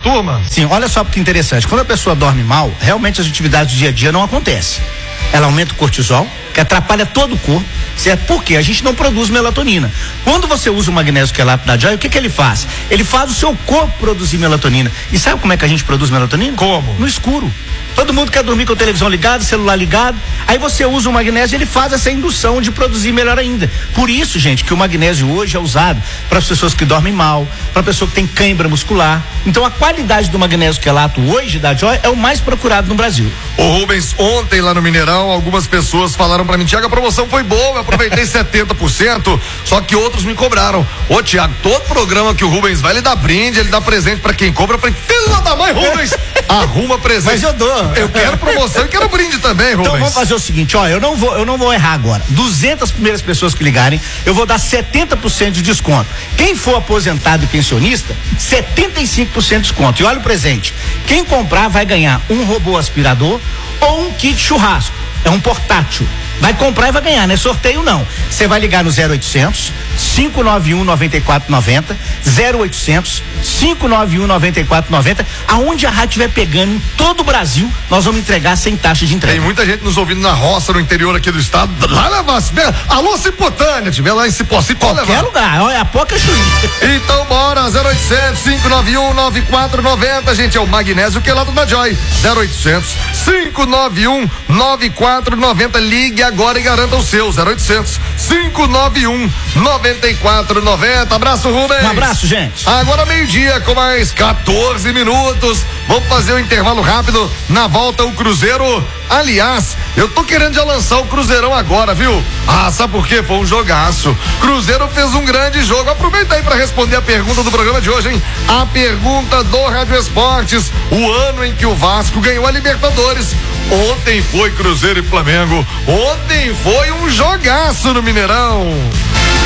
turma? Sim, olha só que interessante. Quando a pessoa dorme mal, realmente as atividades do dia a dia não acontecem. Ela aumenta o cortisol, que atrapalha todo o corpo, certo? Porque a gente não produz melatonina. Quando você usa o magnésio quelato da Joy, o que ele faz? Ele faz o seu corpo produzir melatonina. E sabe como é que a gente produz melatonina? Como? No escuro. Todo mundo quer dormir com a televisão ligada, celular ligado. Aí você usa o magnésio, ele faz essa indução de produzir melhor ainda. Por isso, gente, que o magnésio hoje é usado para as pessoas que dormem mal, para a pessoa que tem cãibra muscular. Então a qualidade do magnésio quelato hoje da Joy é o mais procurado no Brasil. Ô Rubens, ontem lá no Mineirão, algumas pessoas falaram pra mim, Tiago, a promoção foi boa, eu aproveitei 70%, só que outros me cobraram. Ô Tiago, todo programa que o Rubens vai, ele dá brinde, ele dá presente pra quem compra. Eu falei, filho da mãe, Rubens, arruma presente. Mas eu dou. Eu quero promoção e quero brinde também, Rubens. Então vamos fazer o seguinte, ó, eu não vou errar agora. 200 primeiras pessoas que ligarem, eu vou dar 70% de desconto. Quem for aposentado e pensionista, 75% de desconto. E olha o presente. Quem comprar vai ganhar um robô aspirador ou um kit churrasco. É um portátil. Vai comprar e vai ganhar, não é sorteio não. Você vai ligar no 0800 591 9490, 0800 591 9490, aonde a rádio estiver pegando em todo o Brasil, nós vamos entregar sem taxa de entrega. Tem muita gente nos ouvindo na roça, no interior aqui do estado. Lá levar, alô Cipotânia, tiver lá em Cipó, qualquer lugar, olha, a Poca Chuí. Então bora, 0800 591 9490, gente, é o magnésio quelato da Joy. 0800 591 9490, ligue agora e garanta o seu. 0800 591 9490. Abraço, Rubens. Um abraço, gente. Agora meio-dia com mais 14 minutos. Vamos fazer um intervalo rápido. Na volta o Cruzeiro. Aliás, eu tô querendo já lançar o Cruzeirão agora, viu? Ah, sabe por quê? Foi um jogaço. Cruzeiro fez um grande jogo. Aproveita aí pra responder a pergunta do programa de hoje, hein? A pergunta do Rádio Esportes. O ano em que o Vasco ganhou a Libertadores. Ontem foi Cruzeiro e Flamengo. Ontem foi um jogaço no Mineirão.